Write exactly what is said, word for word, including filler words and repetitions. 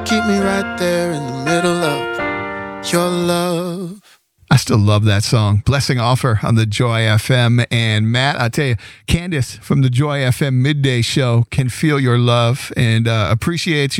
keep me right there in the middle of your love. I still love that song. Blessing Offer on the Joy F M. And Matt, I tell you, Candace from the Joy F M Midday Show can feel your love and uh, appreciates